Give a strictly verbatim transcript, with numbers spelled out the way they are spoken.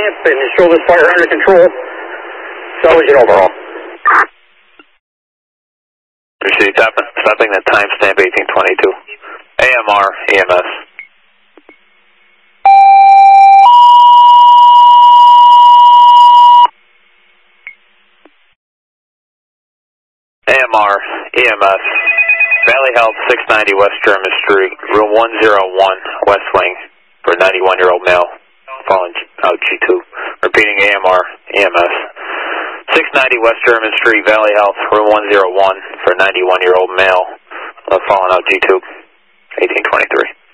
timestamp and show this fire under control. Salvage it overall. Proceed, stopping, stopping the timestamp eighteen twenty-two. A M R, E M S. A M R, E M S. Valley Health, six ninety West German Street, room one oh one, West Wing, for a ninety-one-year-old male, falling out G two. Repeating A M R, E M S. six ninety West German Street, Valley Health, room one oh one, for a ninety-one-year-old male, uh, falling out G two, eighteen twenty-three.